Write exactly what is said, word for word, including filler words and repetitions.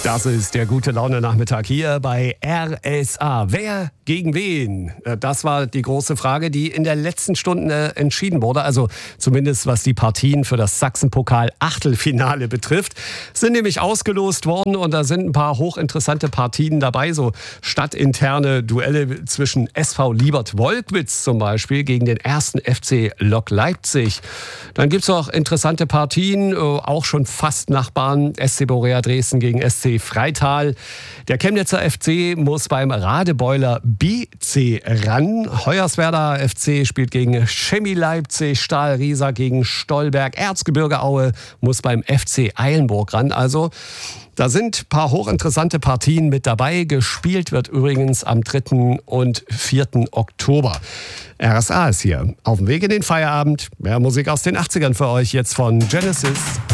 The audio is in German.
Das ist der gute Laune-Nachmittag hier bei R S A. Wer gegen wen? Das war die große Frage, die in der letzten Stunde entschieden wurde. Also zumindest was die Partien für das Sachsenpokal-Achtelfinale betrifft. Sind nämlich ausgelost worden und da sind ein paar hochinteressante Partien dabei. So stadtinterne Duelle zwischen S V Liebert-Wolkwitz zum Beispiel gegen den ersten F C Lok Leipzig. Dann gibt es auch interessante Partien, auch schon fast Nachbarn. S C Borea Dresden gegen S C Freital. Der Chemnitzer F C muss beim Radebeuler B C ran. Hoyerswerda F C spielt gegen Chemie Leipzig. Stahl Riesa gegen Stolberg. Erzgebirge Aue muss beim F C Eilenburg ran. Also da sind ein paar hochinteressante Partien mit dabei. Gespielt wird übrigens am dritten und vierten Oktober. R S A ist hier auf dem Weg in den Feierabend. Mehr Musik aus den achtzigern für euch jetzt von Genesis.